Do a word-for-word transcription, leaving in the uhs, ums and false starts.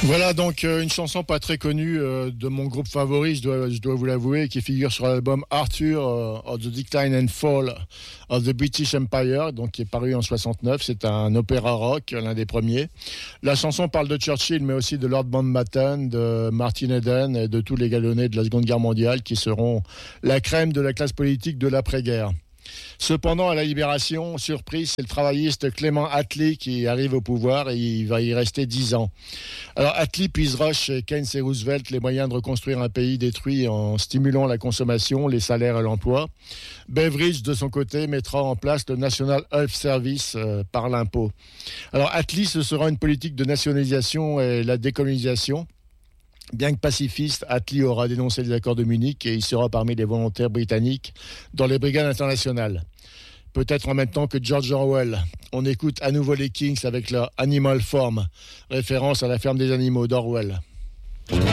Voilà donc euh, une chanson pas très connue euh, de mon groupe favori, je dois, je dois vous l'avouer, qui figure sur l'album Arthur euh, of the Decline and Fall of the British Empire, donc qui est paru en soixante-neuf. C'est un opéra rock, l'un des premiers. La chanson parle de Churchill, mais aussi de Lord Mountbatten, de Martin Eden et de tous les galonnés de la Seconde Guerre mondiale qui seront la crème de la classe politique de l'après-guerre. Cependant, à la Libération, surprise, c'est le travailliste Clément Attlee qui arrive au pouvoir et il va y rester dix ans. Alors Attlee puisera chez Keynes et Roosevelt les moyens de reconstruire un pays détruit en stimulant la consommation, les salaires et l'emploi. Beveridge, de son côté, mettra en place le National Health Service euh, par l'impôt. Alors Attlee, ce sera une politique de nationalisation et la décolonisation. Bien que pacifiste, Attlee aura dénoncé les accords de Munich et il sera parmi les volontaires britanniques dans les brigades internationales. Peut-être en même temps que George Orwell. On écoute à nouveau les Kings avec leur Animal Farm, référence à la ferme des animaux d'Orwell.